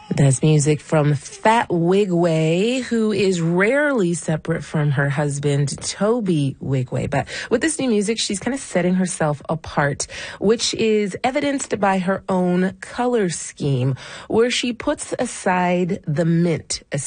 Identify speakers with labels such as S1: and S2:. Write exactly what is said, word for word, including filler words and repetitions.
S1: That's music from Fat Wigway, who is rarely separate from her husband, Toby Wigway. But with this new music, she's kind of setting herself apart, which is evidenced by her own color scheme, where she puts aside the mint